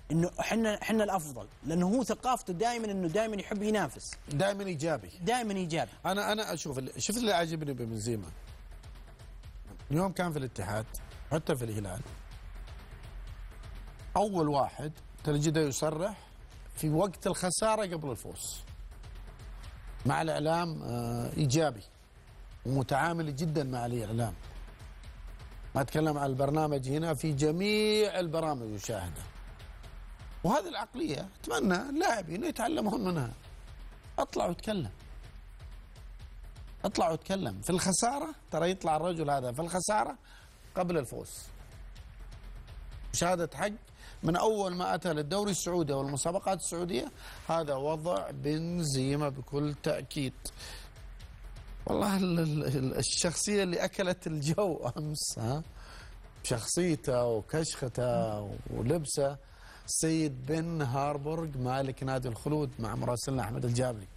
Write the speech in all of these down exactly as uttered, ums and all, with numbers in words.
انه احنا احنا الافضل، لانه هو ثقافته دائما انه دائما يحب ينافس، دائما ايجابي، دائما ايجابي. انا انا اشوف شفت اللي عجبني ببنزيما اليوم كان في الاتحاد حتى في الهلال، اول واحد تجده يصرح في وقت الخساره قبل الفوز، مع الاعلام ايجابي ومتعامل جدا مع الاعلام. ما اتكلم عن البرنامج هنا، في جميع البرامج يشاهدها. وهذه العقليه اتمنى اللاعبين يتعلمون منها. اطلع واتكلم، اطلع واتكلم في الخساره، ترى يطلع الرجل هذا في الخساره قبل الفوز. شهاده حق من اول ما اتى للدوري السعودي والمسابقات السعوديه، هذا وضع بنزيما بكل تاكيد. والله الشخصيه اللي اكلت الجو امس، ها، شخصيته وكشخته ولبسه، السيد بن هاربورغ مالك نادي الخلود مع مراسلنا احمد الجابري.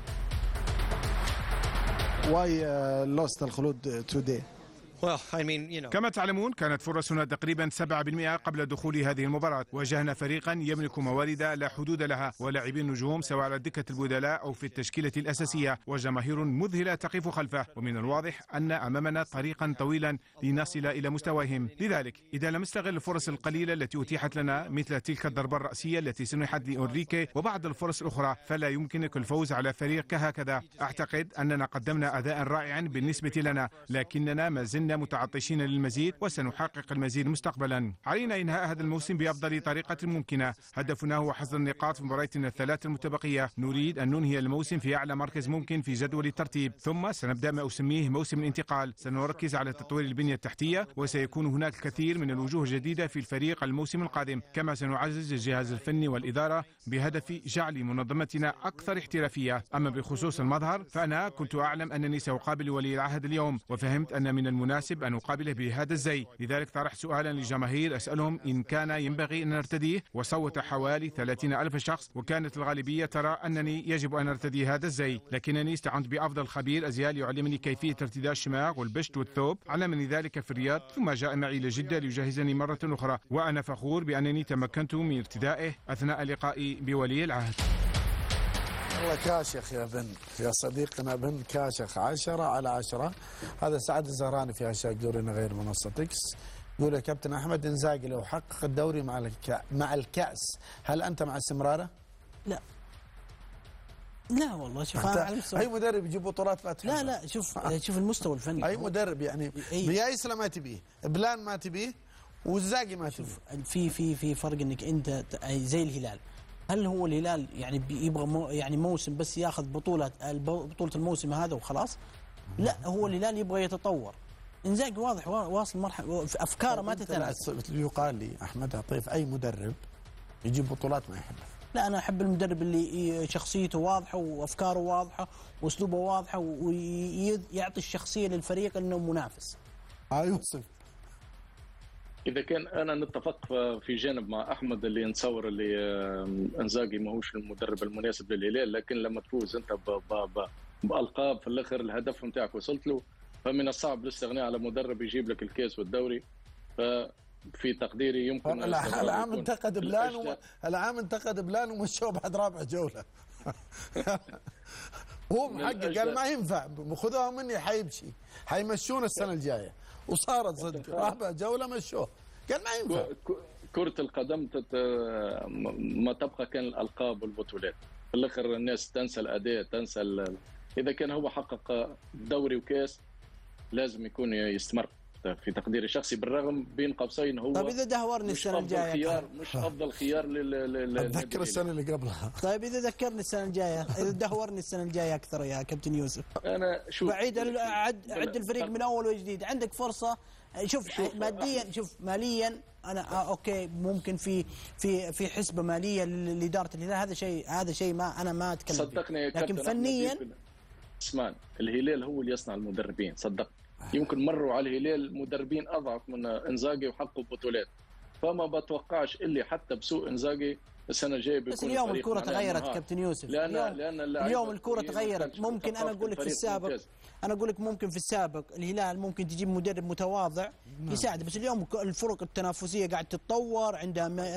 Why uh, lost الخلود today? Well, I mean, you know. كما تعلمون كانت فرصنا تقريبا سبعة بالمئة قبل دخول هذه المباراة. واجهنا فريقا يملك موارد لا حدود لها ولاعبين نجوم سواء على دكة البدلاء أو في التشكيلة الأساسية، وجماهير مذهلة تقف خلفه، ومن الواضح أن أمامنا طريقا طويلا لنصل إلى مستواهم. لذلك إذا لم نستغل الفرص القليلة التي أتيحت لنا مثل تلك الضربة الرأسية التي سنحت لأوريكي وبعض الفرص الأخرى، فلا يمكنك الفوز على فريق كهكذا. أعتقد أننا قدمنا أداء رائعا بالنسبة لنا، لكننا ما زلنا متعطشين للمزيد وسنحقق المزيد مستقبلا. علينا إنهاء هذا الموسم بأفضل طريقة ممكنة. هدفنا هو حصد النقاط في مبارياتنا الثلاث المتبقية. نريد أن ننهي الموسم في أعلى مركز ممكن في جدول الترتيب، ثم سنبدأ ما أسميه موسم الانتقال. سنركز على تطوير البنية التحتية، وسيكون هناك الكثير من الوجوه الجديدة في الفريق الموسم القادم. كما سنعزز الجهاز الفني والإدارة بهدف جعل منظمتنا أكثر احترافية. أما بخصوص المظهر فأنا كنت أعلم أنني سأقابل ولي العهد اليوم، وفهمت أن من المناسب أن أقابله بهذا الزي. لذلك طرحت سؤالا للجماهير أسألهم إن كان ينبغي أن نرتديه، وصوت حوالي ثلاثين ألف شخص، وكانت الغالبية ترى أنني يجب أن أرتدي هذا الزي. لكنني استعنت بأفضل خبير أزيال يعلمني كيفية ارتداء الشماغ والبشت والثوب، علمني ذلك في الرياض، ثم جاء معي إلى جدة ليجهزني مرة أخرى، وأنا فخور بأنني تمكنت من ارتدائه أثناء لقائي بولي العهد. والله كاشخ يا بن، يا صديقنا بن كاشخ، عشرة على عشرة. هذا سعد الزهراني في هاشتاج دورينا غير منصة اكس، يقول يا كابتن أحمد إنزاغي لو حقق الدوري مع الك... مع الكأس، هل أنت مع استمراره؟ لا لا والله، شوف أنا على المستوى أي مدرب يجيب بطولات فاتحة. لا لا شوف شوف المستوى الفني. أي مدرب يعني بيايسلا ما تبيه، بلان ما تبيه، والزاقي ما تبيه. في في في فرق إنك أنت زي الهلال. هل هو الهلال يعني يبغى مو يعني موسم بس ياخذ بطولة بطولة الموسم هذا وخلاص؟ لا، هو الهلال يبغى يتطور. إنزاغي واضح واصل مرحلة أفكاره ما تتناسب. يقال لي أحمد عطيف أي مدرب يجيب بطولات ما يحبها. لا، أنا أحب المدرب اللي شخصيته واضحة وأفكاره واضحة وأسلوبه واضحة ويعطي الشخصية للفريق إنه منافس. آه يوسف، إذا كان أنا نتفق في جانب مع أحمد اللي نتصور اللي إنزاغي ماهوش المدرب المناسب للهلال، لكن لما تفوز أنت بألقاب في الآخر الهدف نتاعك وصلت له، فمن الصعب الاستغناء على مدرب يجيب لك الكاس والدوري. ففي تقديري يمكن العام انتقد بلان و... العام انتقد بلان ومشوه بعد رابع جولة. هو محقق قال ما ينفع، خذوها مني حيمشي، حيمشون السنة الجاية، وصارت صدق رابع جولة مشوه، قال ما ينفع. كرة القدم تت... ما تبقى كان الألقاب والبطولات، في الآخر الناس تنسى الأداء، تنسى ال... إذا كان هو حقق دوري وكاس لازم يكون يستمر في تقديري الشخصي، بالرغم بين قوسين هو طيب إذا دهورني السنة الجاية خيار مش أفضل خيار لل أتذكر السنة اللي قبلها. طيب إذا ذكرني السنة الجاية، إذا دهورني السنة الجاية أكثر يا كابتن يوسف. أنا شوف بعيد عد عد الفريق من أول وجديد، عندك فرصة. شوف, شوف ماديا، شوف ماليا أنا أوكي ممكن في في في حسبة مالية لإدارة الهلال، هذا شيء هذا شيء ما أنا ما أتكلم صدقني يا لكن فنيا اسمان الهلال هو اللي يصنع المدربين. صدق يمكن مروا على الهلال مدربين اضعف من انزاغي وحققوا بطولات، فما بتوقعش اللي حتى بسوء انزاغي السنه الجايه بيكون. بس اليوم الكره تغيرت كابتن يوسف، لأن اليوم, لأن اليوم الكره تغيرت. ممكن انا اقول لك في السابق ممتاز. انا اقول لك ممكن في السابق الهلال ممكن تجيب مدرب متواضع يساعد، بس اليوم الفرق التنافسيه قاعد تتطور، عندها